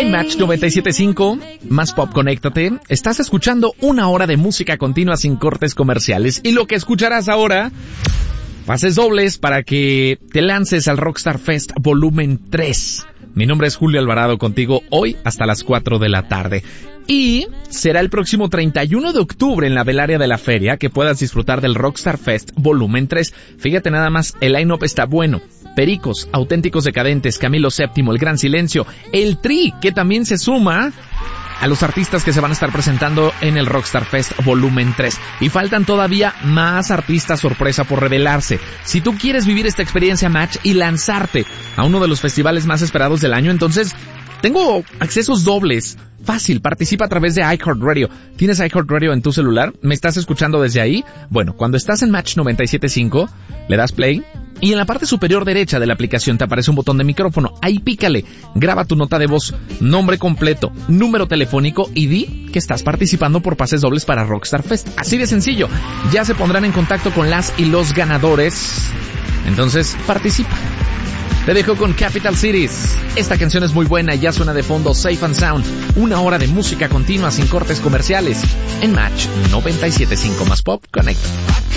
en Match 97.5, Más Pop, conéctate. Estás escuchando una hora de música continua sin cortes comerciales. Y lo que escucharás ahora, pases dobles para que te lances al Rockstar Fest Volumen 3. Mi nombre es Julio Alvarado, contigo hoy hasta las 4 de la tarde. Y será el próximo 31 de octubre en la velaria de la feria que puedas disfrutar del Rockstar Fest Volumen 3. Fíjate nada más, el line-up está bueno. Pericos, Auténticos Decadentes, Camilo VII, El Gran Silencio, El Tri, que también se suma a los artistas que se van a estar presentando en el Rockstar Fest Volumen 3. Y faltan todavía más artistas sorpresa por revelarse. Si tú quieres vivir esta experiencia Match y lanzarte a uno de los festivales más esperados del año, entonces tengo accesos dobles. Fácil, participa a través de iHeartRadio. ¿Tienes iHeartRadio en tu celular? ¿Me estás escuchando desde ahí? Bueno, cuando estás en Match 97.5, le das play y en la parte superior derecha de la aplicación te aparece un botón de micrófono. Ahí pícale, graba tu nota de voz, nombre completo, número telefónico y di que estás participando por pases dobles para Rockstar Fest. Así de sencillo. Ya se pondrán en contacto con las y los ganadores. Entonces, participa. Te dejo con Capital Cities. Esta canción es muy buena y ya suena de fondo Safe and Sound. Una hora de música continua sin cortes comerciales en Match 97.5 Más Pop. Conecta.